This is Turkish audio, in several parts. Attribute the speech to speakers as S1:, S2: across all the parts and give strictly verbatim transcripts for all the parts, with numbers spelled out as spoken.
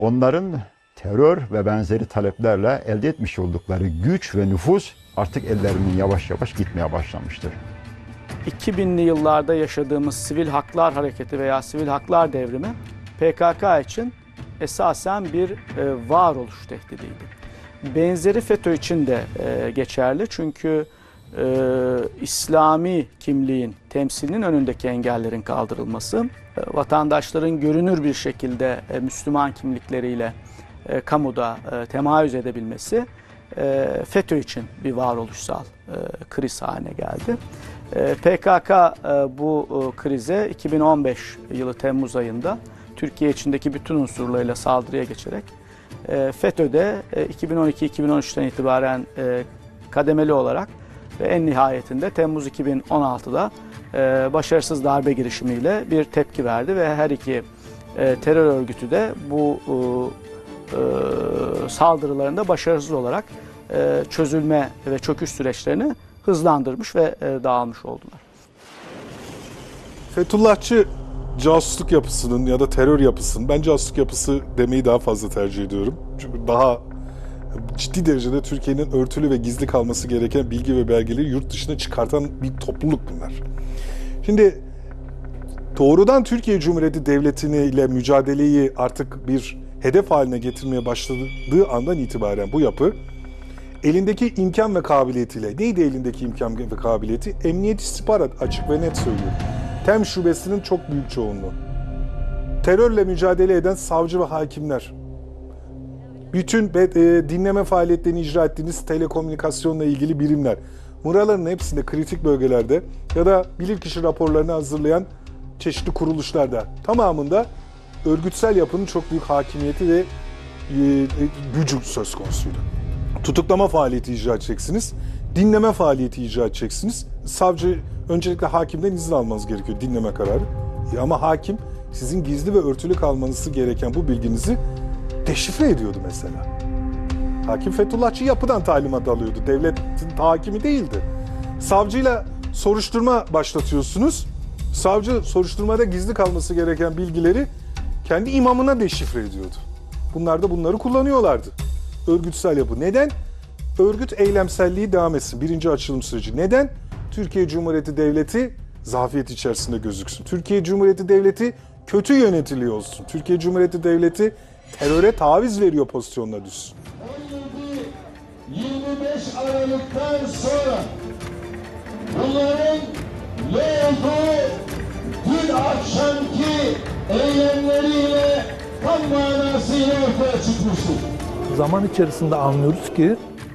S1: Onların terör ve benzeri taleplerle elde etmiş oldukları güç ve nüfus artık ellerinin yavaş yavaş gitmeye başlamıştır.
S2: iki binli yıllarda yaşadığımız sivil haklar hareketi veya sivil haklar devrimi P K K için esasen bir e, varoluş tehdidiydi. Benzeri FETÖ için de e, geçerli çünkü e, İslami kimliğin temsilinin önündeki engellerin kaldırılması, e, vatandaşların görünür bir şekilde e, Müslüman kimlikleriyle e, kamuda e, temayüz edebilmesi e, FETÖ için bir varoluşsal e, kriz haline geldi. E, P K K e, bu e, krize iki bin on beş yılı Temmuz ayında Türkiye içindeki bütün unsurlarıyla saldırıya geçerek e, FETÖ'de e, iki bin on iki iki bin on üçten itibaren e, kademeli olarak ve en nihayetinde Temmuz iki bin on altıda e, başarısız darbe girişimiyle bir tepki verdi ve her iki e, terör örgütü de bu e, e, saldırılarında başarısız olarak e, çözülme ve çöküş süreçlerini hızlandırmış ve e, dağılmış oldular.
S3: Fethullahçı casusluk yapısının ya da terör yapısının, ben casusluk yapısı demeyi daha fazla tercih ediyorum. Çünkü daha ciddi derecede Türkiye'nin örtülü ve gizli kalması gereken bilgi ve belgeleri yurt dışına çıkartan bir topluluk bunlar. Şimdi doğrudan Türkiye Cumhuriyeti Devleti'ni ile mücadeleyi artık bir hedef haline getirmeye başladığı andan itibaren bu yapı elindeki imkan ve kabiliyetiyle, neydi elindeki imkan ve kabiliyeti? Emniyet istihbarat, açık ve net söylüyorum. TEM şubesinin çok büyük çoğunluğu. Terörle mücadele eden savcı ve hakimler. Bütün e, dinleme faaliyetlerini icra ettiğiniz telekomünikasyonla ilgili birimler. Buraların hepsinde kritik bölgelerde ya da bilirkişi raporlarını hazırlayan çeşitli kuruluşlarda tamamında örgütsel yapının çok büyük hakimiyeti ve e, gücü söz konusuydu. Tutuklama faaliyeti icra edeceksiniz, dinleme faaliyeti icra edeceksiniz. Savcı öncelikle hakimden izin almanız gerekiyor, dinleme kararı. E ama hakim sizin gizli ve örtülü kalmanızı gereken bu bilginizi deşifre ediyordu mesela. Hakim Fethullahçı yapıdan talimat alıyordu, devletin hakimi değildi. Savcıyla soruşturma başlatıyorsunuz. Savcı soruşturmada gizli kalması gereken bilgileri kendi imamına deşifre ediyordu. Bunlar da bunları kullanıyorlardı. Örgütsel yapı. Neden? Örgüt eylemselliği devam etsin. Birinci açılım süreci. Neden? Türkiye Cumhuriyeti Devleti zafiyet içerisinde gözüksün. Türkiye Cumhuriyeti Devleti kötü yönetiliyor olsun. Türkiye Cumhuriyeti Devleti teröre taviz veriyor pozisyonuna düşsün.
S4: yirmi beş Aralık'tan sonra bunların ne olduğu dün akşamki eylemleriyle tam manasıyla ortaya çıkmıştır.
S5: Zaman içerisinde anlıyoruz ki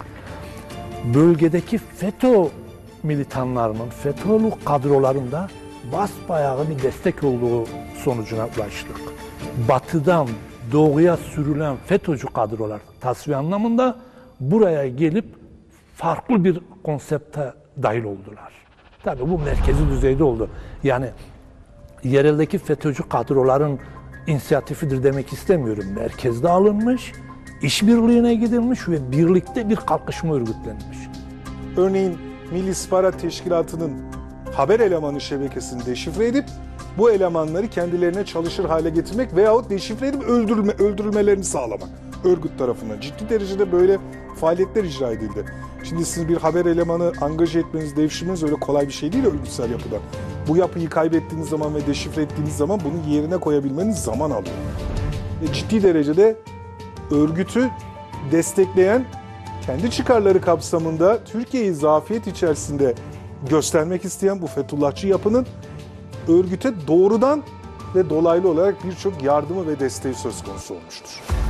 S5: bölgedeki FETÖ militanlarının, FETÖ'lü kadrolarında basbayağı bir destek olduğu sonucuna ulaştık. Batıdan doğuya sürülen FETÖ'cü kadrolar tasfiye anlamında buraya gelip farklı bir konsepte dahil oldular. Tabii bu merkezi düzeyde oldu. Yani yereldeki FETÖ'cü kadroların inisiyatifidir demek istemiyorum. Merkezde alınmış, işbirliğine gidilmiş ve birlikte bir kalkışma örgütlenmiş.
S3: Örneğin Milli İstihbarat Teşkilatı'nın haber elemanı şebekesini deşifre edip bu elemanları kendilerine çalışır hale getirmek veyahut deşifre edip öldürülme, öldürülmelerini sağlamak. Örgüt tarafından ciddi derecede böyle faaliyetler icra edildi. Şimdi siz bir haber elemanı angaje etmeniz, devşirmeniz öyle kolay bir şey değil örgütsel yapıda. Bu yapıyı kaybettiğiniz zaman ve deşifre ettiğiniz zaman bunu yerine koyabilmeniz zaman alıyor. Ve ciddi derecede örgütü destekleyen, kendi çıkarları kapsamında Türkiye'yi zafiyet içerisinde göstermek isteyen bu Fethullahçı yapının örgüte doğrudan ve dolaylı olarak birçok yardımı ve desteği söz konusu olmuştur.